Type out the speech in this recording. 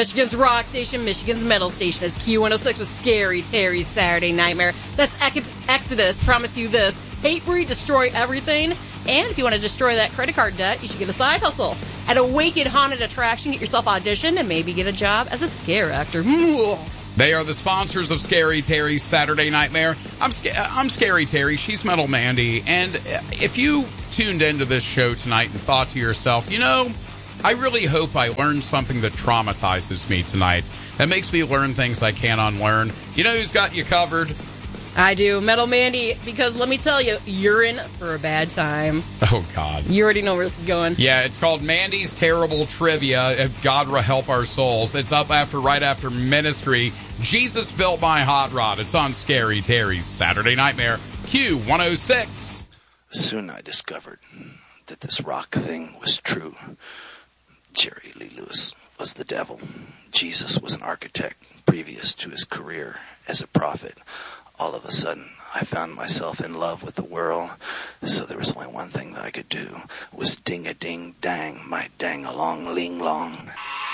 Michigan's rock station, Michigan's metal station is Q106 with Scary Terry's Saturday Nightmare. That's Exodus. Promise you this. Hate-free, destroy everything. And if you want to destroy that credit card debt, you should get a side hustle. At a Wicked Haunted Attraction, get yourself auditioned and maybe get a job as a scare actor. They are the sponsors of Scary Terry's Saturday Nightmare. I'm Scary Terry. She's Metal Mandy. And if you tuned into this show tonight and thought to yourself, you know, I really hope I learned something that traumatizes me tonight, that makes me learn things I can't unlearn, you know who's got you covered? I do, Metal Mandy, because let me tell you, you're in for a bad time. Oh, God. You already know where this is going. Yeah, it's called Mandy's Terrible Trivia. God help our souls. It's up right after Ministry. Jesus Built My Hot Rod. It's on Scary Terry's Saturday Nightmare. Q106. Soon I discovered that this rock thing was true. Jerry Lee Lewis was the devil. Jesus was an architect previous to his career as a prophet. All of a sudden, I found myself in love with the world, so there was only one thing that I could do, was ding-a-ding-dang, my dang-along-ling-long.